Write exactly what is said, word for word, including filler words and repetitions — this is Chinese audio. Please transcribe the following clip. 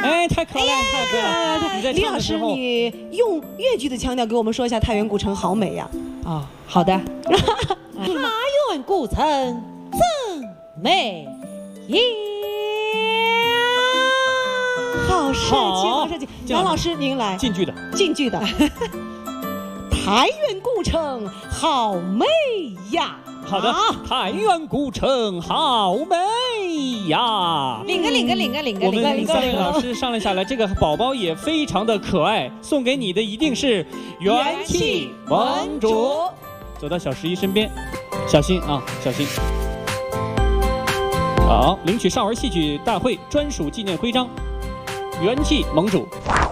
哎，太可爱了，太可爱了！你在李老师， 唱的时候你用越剧的腔调给我们说一下太原古城好美呀！ 啊，好的。太原古城真美呀！ 好帅气，好帅气！杨老师，您来进剧的， 进剧的。太原古城好美呀！ 好的，太原古城好美呀！ 领个领个领个领个我领个领个们三位老师商量下来，这个宝宝也非常的可爱，送给你的一定是元气盟主。走到小十一身边，小心啊，小心。好，领取少儿戏曲大会专属纪念徽章，元气盟主。